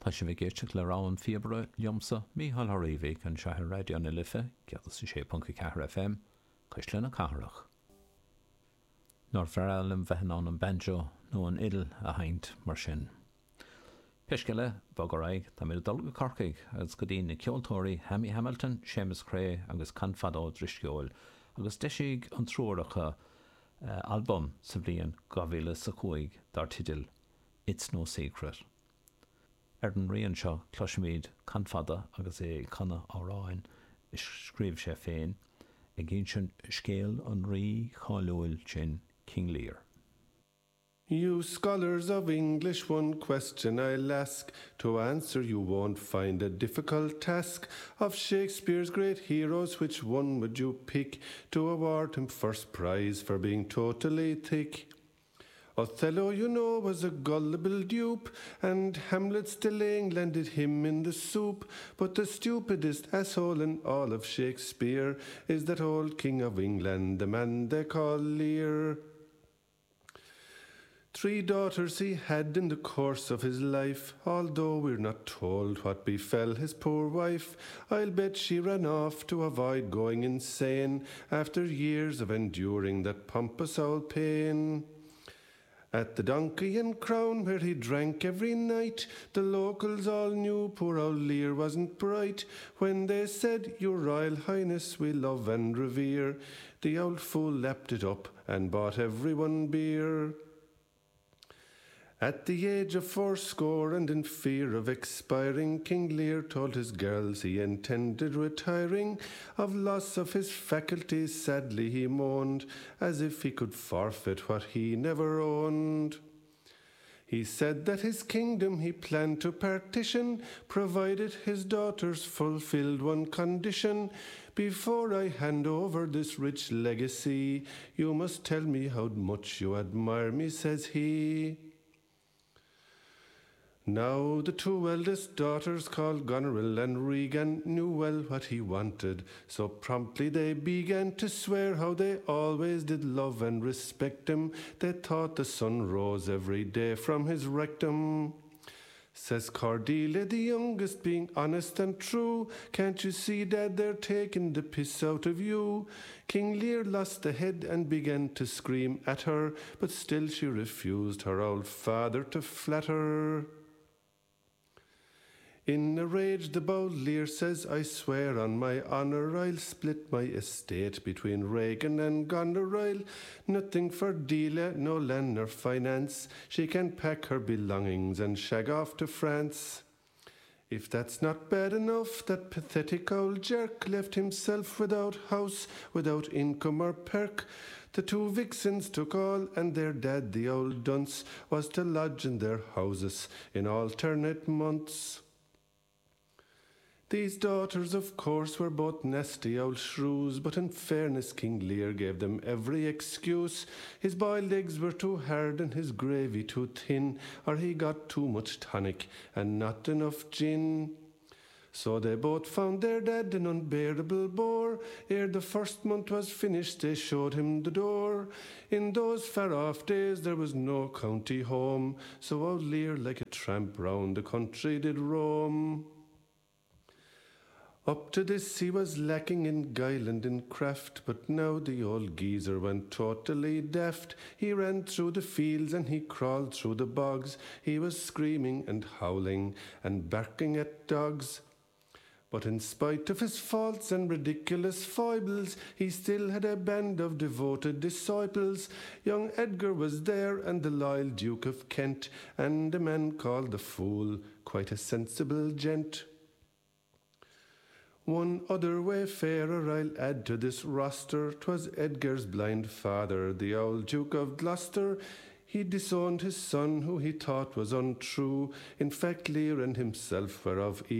Tá sé bh géiste le rán fiebre liomsa Mícheál Shriomhaigh an Seathair Radio na Lifa, ceadas sa 6.4 FM, Cois lena Cathrach. Nor fearil an bheithnán an banjo nó an idil a haint mar sin. Piscile, Bogoraig, tá mé dul go Corcaigh agus go dtí na ceoltóirí Hammy Hamilton, Seamus Cray agus Canfadó Drisceol, agus deisig an trúracha album sa bhliain 2015 dar tidil It's No Secret. An rion seo cloisiméid Canfada agus é Conna Áráin is scríomh sé féin ag gin sin scéal an rí cháiliúil sin King Lear. You scholars of English, one question I'll ask. To answer you won't find a difficult task. Of Shakespeare's great heroes, which one would you pick to award him first prize for being totally thick? Othello, you know, was a gullible dupe, and Hamlet's delaying landed him in the soup. But the stupidest asshole in all of Shakespeare is that old King of England, the man they call Lear. 3 daughters he had in the course of his life, although we're not told what befell his poor wife. I'll bet she ran off to avoid going insane after years of enduring that pompous old pain. At the Donkey and Crown, where he drank every night, the locals all knew poor old Lear wasn't bright. When they said, Your Royal Highness we love and revere, the old fool lapped it up and bought everyone beer. At the age of 80 and in fear of expiring, King Lear told his girls he intended retiring. Of loss of his faculties sadly he moaned, as if he could forfeit what he never owned. He said that his kingdom he planned to partition, provided his daughters fulfilled one condition. Before I hand over this rich legacy, you must tell me how much you admire me, says he. Now the 2 eldest daughters, called Goneril and Regan, knew well what he wanted, so promptly they began to swear how they always did love and respect him. They thought the sun rose every day from his rectum. Says Cordelia, the youngest, being honest and true, Can't you see, Dad, they're taking the piss out of you? King Lear lost the head and began to scream at her, but still she refused her old father to flatter. In a rage the bold Lear says, I swear on my honour I'll split my estate between Regan and Goneril. Nothing for Delia, no land nor finance. She can pack her belongings and shag off to France. If that's not bad enough, that pathetic old jerk left himself without house, without income or perk. The 2 vixens took all, and their dad, the old dunce, was to lodge in their houses in alternate months. These daughters, of course, were both nasty old shrews, but in fairness King Lear gave them every excuse. His boiled eggs were too hard and his gravy too thin, or he got too much tonic and not enough gin. So they both found their dad an unbearable bore. Ere the first month was finished, they showed him the door. In those far-off days there was no county home, so old Lear like a tramp round the country did roam. Up to this he was lacking in guile and in craft, but now the old geezer went totally daft. He ran through the fields and he crawled through the bogs. He was screaming and howling and barking at dogs. But in spite of his faults and ridiculous foibles, he still had a band of devoted disciples. Young Edgar was there, and the loyal Duke of Kent, and a man called the Fool, quite a sensible gent. One other wayfarer I'll add to this roster. 'Twas Edgar's blind father, the old Duke of Gloucester. He disowned his son, who he thought was untrue. In fact, Lear and himself were of